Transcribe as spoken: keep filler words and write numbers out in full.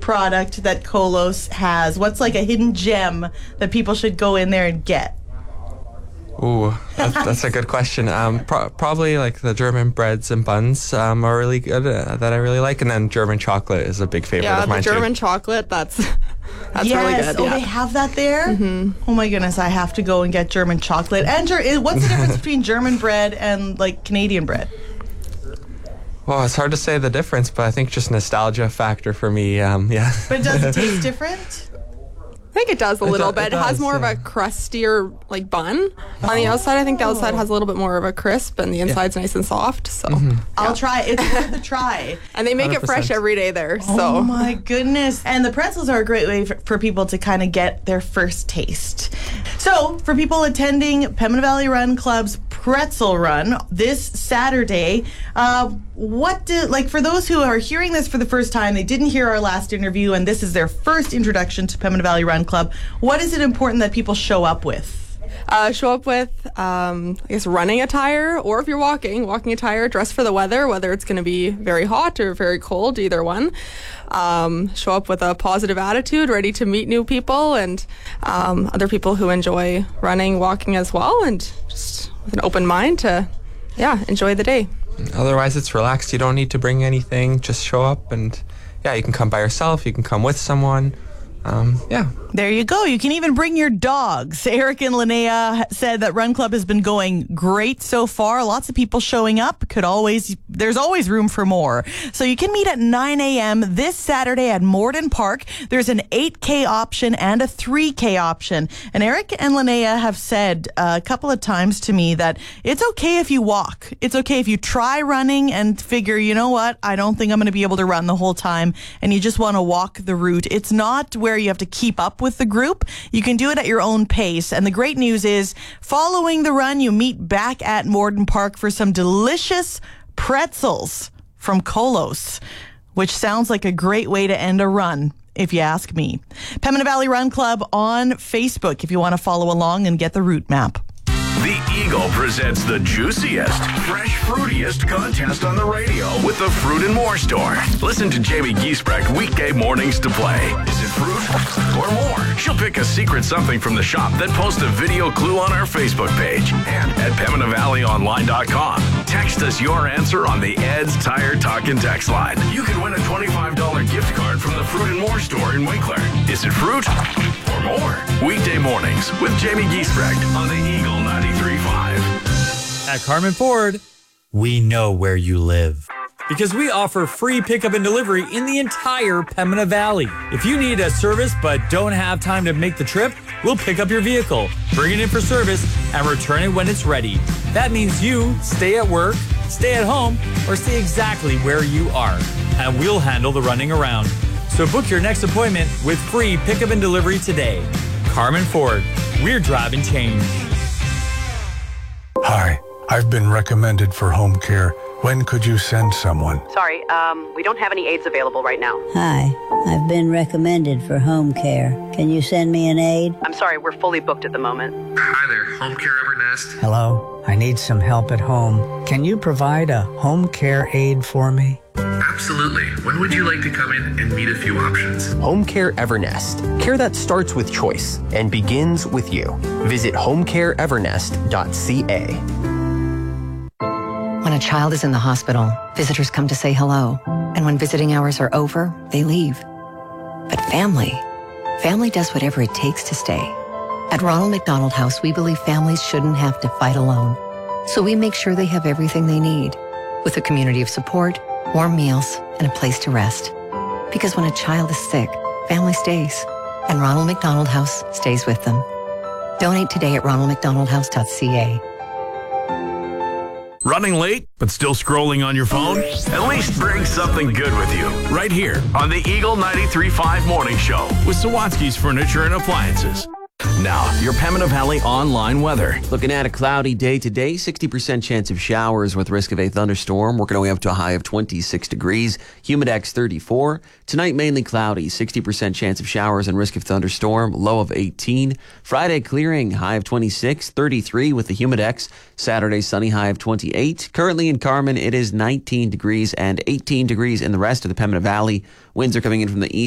product that Kolos has? What's like a hidden gem that people should go in there and get? Ooh, that's, that's a good question. Um, pro- probably like the German breads and buns um, are really good uh, that I really like, and then German chocolate is a big favorite yeah, of mine the German too. chocolate, that's that's yes. really good. Oh, yeah. they have that there? Mm-hmm. Oh my goodness, I have to go and get German chocolate. And ger- what's the difference between German bread and like Canadian bread? Well, it's hard to say the difference, but I think just nostalgia factor for me. Um, yeah. But does it taste different? I think it does a It little do- bit. it It has does, more yeah. of a crustier like bun on the outside. I think the outside has a little bit more of a crisp, and the inside's nice and soft. So I'll try. It's worth a try. and they make it fresh one hundred percent. every day there. Oh So my goodness. And the pretzels are a great way for, for people to kind of get their first taste. So for people attending Pembina Valley Run Club's Pretzel Run this Saturday, uh, what do, like for those who are hearing this for the first time, they didn't hear our last interview and this is their first introduction to Pembina Valley Run Club, what is it important that people show up with? uh, show up with, um, I guess, running attire, or if you're walking, walking attire, dress for the weather, whether it's going to be very hot or very cold, either one. Um, show up with a positive attitude, ready to meet new people and um, other people who enjoy running, walking as well, and just with an open mind to, yeah, enjoy the day. Otherwise, it's relaxed. You don't need to bring anything. Just show up, and yeah, you can come by yourself. You can come with someone. Um, yeah. There you go. You can even bring your dogs. Eric and Linnea said that Run Club has been going great so far. Lots of people showing up. Could always, there's always room for more. So you can meet at nine a.m. this Saturday at Morden Park. There's an eight K option and a three K option. And Eric and Linnea have said a couple of times to me that it's okay if you walk. It's okay if you try running and figure, you know what, I don't think I'm going to be able to run the whole time, and you just want to walk the route. It's not where you have to keep up with the group. You can do it at your own pace. And the great news is, following the run, you meet back at Morden Park for some delicious pretzels from Kolos, which sounds like a great way to end a run, if you ask me. Pembina Valley Run Club on Facebook if you want to follow along and get the route map. The Eagle presents the juiciest, fresh, fruitiest contest on the radio with the Fruit and More Store. Listen to Jamie Giesbrecht weekday mornings to play. Is it fruit or more? She'll pick a secret something from the shop, then post a video clue on our Facebook page and at Pembina Valley Online dot com. Text us your answer on the Ed's Tire Talkin' text line. You could win a twenty-five dollars gift card from the Fruit and More Store in Winkler. Is it fruit or more? Weekday mornings with Jamie Giesbrecht on the Eagle ninety-three point five. At Carmen Ford, we know where you live. Because we offer free pickup and delivery in the entire Pembina Valley. If you need a service but don't have time to make the trip, we'll pick up your vehicle, bring it in for service, and return it when it's ready. That means you stay at work, stay at home, or stay exactly where you are. And we'll handle the running around. So book your next appointment with free pickup and delivery today. Carmen Ford, we're driving change. Hi, I've been recommended for home care. When could you send someone? Sorry, um, we don't have any aides available right now. Hi, I've been recommended for home care. Can you send me an aide? I'm sorry, we're fully booked at the moment. Hi there, Home Care Evernest. Hello, I need some help at home. Can you provide a home care aide for me? Absolutely. When would you like to come in and meet a few options? Home Care Evernest. Care that starts with choice and begins with you. Visit home care evernest dot c a. When a child is in the hospital, visitors come to say hello. And when visiting hours are over, they leave. But family, family does whatever it takes to stay. At Ronald McDonald House, we believe families shouldn't have to fight alone. So we make sure they have everything they need, with a community of support, warm meals, and a place to rest. Because when a child is sick, family stays. And Ronald McDonald House stays with them. Donate today at ronald mcdonald house dot c a. Running late, but still scrolling on your phone? At least bring something good with you. Right here on the Eagle ninety-three point five Morning Show with Sawatsky's Furniture and Appliances. Now, your Pembina Valley online weather. Looking at a cloudy day today, sixty percent chance of showers with risk of a thunderstorm, working our way up to a high of twenty-six degrees, humidex thirty-four. Tonight, mainly cloudy, sixty percent chance of showers and risk of thunderstorm, low of eighteen. Friday, clearing, high of twenty-six, thirty-three with the humidex. Saturday, sunny, high of twenty-eight. Currently in Carmen, it is nineteen degrees and eighteen degrees in the rest of the Pembina Valley. Winds are coming in from the east.